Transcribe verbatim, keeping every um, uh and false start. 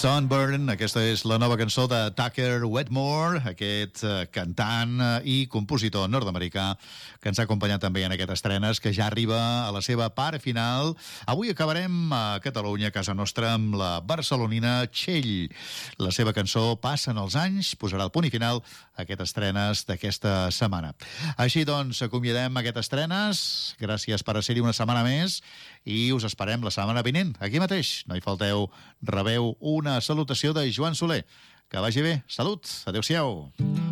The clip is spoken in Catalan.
Sunburn, aquesta és la nova cançó de Tucker Wetmore, aquest uh, cantant uh, i compositor nord-americà que ens ha acompanyat també en aquestes estrenes, que ja arriba a la seva part final. Avui acabarem a Catalunya, a casa nostra, amb la barcelonina Txell. La seva cançó Passen els anys posarà el punt i final a aquestes estrenes d'aquesta setmana. Així doncs, acomiadem aquestes estrenes. Gràcies per ser-hi una setmana més i us esperem la setmana vinent, aquí mateix. No hi falteu, rebeu una salutació de Joan Soler. Que vagi bé. Salut. Adéu-siau.